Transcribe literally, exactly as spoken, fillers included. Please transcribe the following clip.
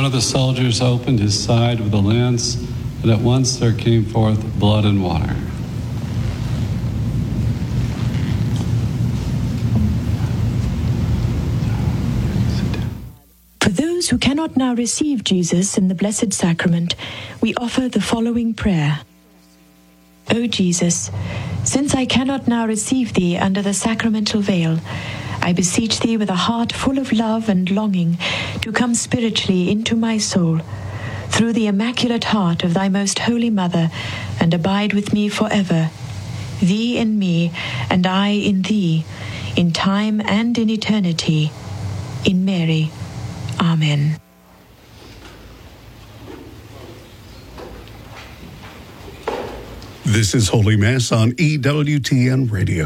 of the soldiers opened his side with a lance, and at once there came forth blood and water. For those who cannot now receive Jesus in the Blessed Sacrament, we offer the following prayer. O Jesus, since I cannot now receive Thee under the sacramental veil, I beseech Thee with a heart full of love and longing to come spiritually into my soul, through the Immaculate Heart of Thy Most Holy Mother, and abide with me forever, Thee in me, and I in Thee, in time and in eternity. In Mary. Amen. This is Holy Mass on E W T N Radio.